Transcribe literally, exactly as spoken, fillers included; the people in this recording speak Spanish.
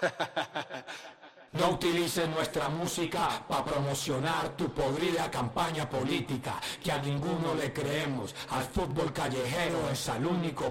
No utilices nuestra música para promocionar tu podrida campaña política, que a ninguno le creemos. Al fútbol callejero es al único